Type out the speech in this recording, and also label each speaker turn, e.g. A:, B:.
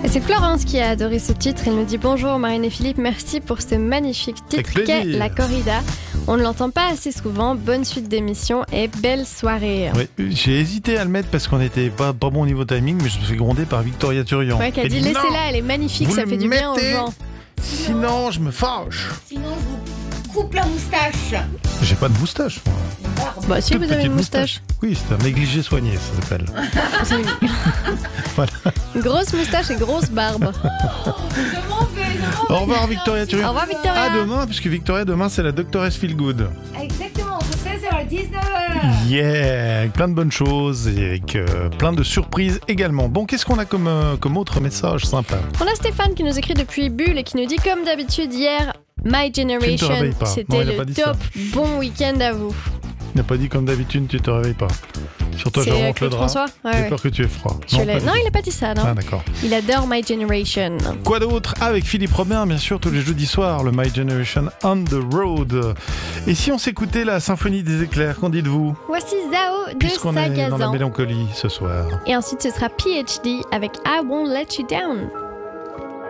A: C'est Florence qui a adoré ce titre. Elle nous dit bonjour Marine et Philippe, merci pour ce magnifique titre qu'est La Corrida. On ne l'entend pas assez souvent. Bonne suite d'émission et belle soirée.
B: Ouais, j'ai hésité à le mettre parce qu'on n'était pas bon au niveau timing, mais je me suis grondé par Victoria Turian.
A: Ouais, qui a dit laissez-la, elle est magnifique, ça fait du bien aux gens.
B: Sinon, je me fâche.
C: Sinon, je vous coupe la moustache.
B: J'ai pas de moustache, moi.
A: Bah si,
B: Toute
A: vous avez une
B: petite
A: moustache.
B: Oui, c'est un négligé soigné, ça s'appelle. Voilà.
A: Grosse moustache et grosse barbe.
C: Je m'en vais.
B: Au revoir Victoria Turian.
A: Au revoir Victoria.
B: À demain, puisque Victoria, demain, c'est la Doctoresse Feel Good.
C: Exactement, entre 16h et 19h.
B: Yeah, avec plein de bonnes choses et avec plein de surprises également. Bon, qu'est-ce qu'on a comme autre message sympa?
A: On a Stéphane qui nous écrit depuis Bulle et qui nous dit comme d'habitude hier, My Generation, c'était le top. Bon week-end à vous.
B: Il n'a pas dit comme d'habitude, tu te réveilles pas. Sur toi, je remonte le drap. J'ai peur que tu aies froid.
A: Non, il n'a pas dit ça, non.
B: Ah, d'accord.
A: Il adore My Generation.
B: Quoi d'autre? Avec Philippe Robin, bien sûr, tous les jeudis soirs, le My Generation on the Road. Et si on s'écoutait la symphonie des éclairs, qu'en dites-vous?
A: Voici Zao de
B: Puisqu'on est dans la
A: Sagazan.
B: mélancolie ce soir.
A: Et ensuite, ce sera PhD avec I Won't Let You Down.